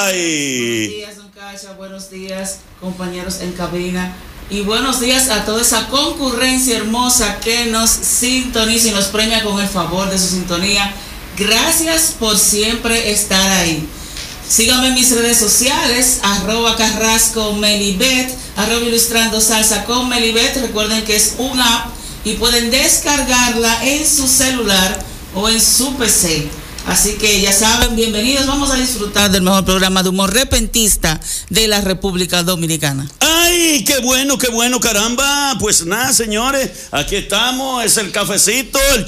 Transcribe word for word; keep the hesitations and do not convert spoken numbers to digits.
Ay. Buenos días, don Cacha, buenos días, compañeros en cabina. Y buenos días a toda esa concurrencia hermosa que nos sintoniza y nos premia con el favor de su sintonía. Gracias por siempre estar ahí. Síganme en mis redes sociales, arroba Carrasco Melibet, arroba Ilustrando Salsa con Melibet. Recuerden que es una app y pueden descargarla en su celular o en su P C. Así que ya saben, bienvenidos, vamos a disfrutar del mejor programa de humor repentista de la República Dominicana. ¡Ay, qué bueno, qué bueno, caramba! Pues nada, señores, aquí estamos, es el cafecito, el